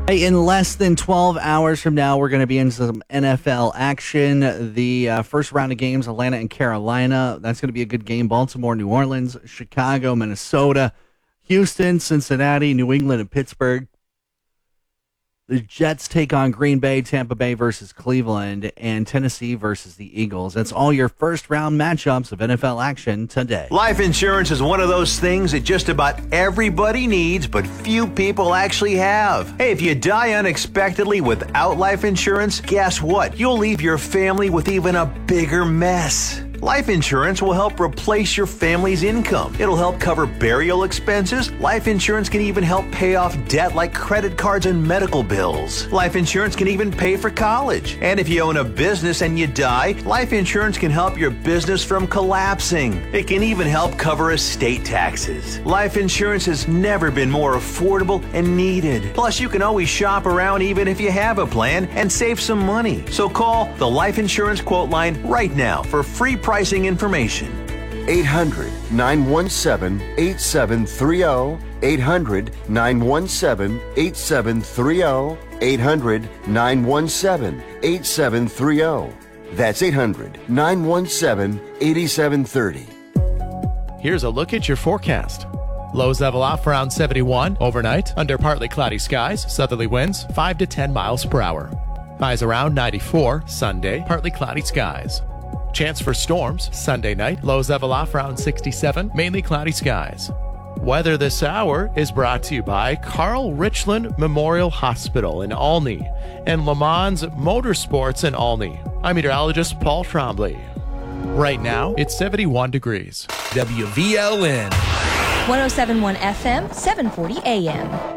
Hey, in less than 12 hours from now, we're going to be in some NFL action. The first round of games, Atlanta and Carolina. That's going to be a good game. Baltimore, New Orleans, Chicago, Minnesota, Houston, Cincinnati, New England, and Pittsburgh. The Jets take on Green Bay, Tampa Bay versus Cleveland, and Tennessee versus the Eagles. That's all your first-round matchups of NFL action today. Life insurance is one of those things that just about everybody needs, but few people actually have. Hey, if you die unexpectedly without life insurance, guess what? You'll leave your family with even a bigger mess. Life insurance will help replace your family's income. It'll help cover burial expenses. Life insurance can even help pay off debt like credit cards and medical bills. Life insurance can even pay for college. And if you own a business and you die, life insurance can help your business from collapsing. It can even help cover estate taxes. Life insurance has never been more affordable and needed. Plus, you can always shop around even if you have a plan and save some money. So call the Life Insurance Quote Line right now for free pricing information. 800-917-8730. 800-917-8730. 800-917-8730. That's 800-917-8730. Here's a look at your forecast. Lows level off around 71 overnight under partly cloudy skies, southerly winds 5 to 10 miles per hour. Highs around 94 Sunday, partly cloudy skies. Chance for storms Sunday night, lows level off around 67, mainly cloudy skies. Weather this hour is brought to you by Carl Richland Memorial Hospital in Olney and Le Mans Motorsports in Olney. I'm meteorologist Paul Trombley. Right now, it's 71 degrees. WVLN 107.1 FM, 740 AM.